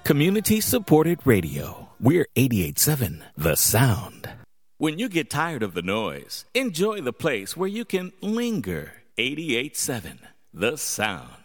Community-supported radio. We're 88.7 The Sound. When you get tired of the noise, enjoy the place where you can linger. 88.7 The Sound.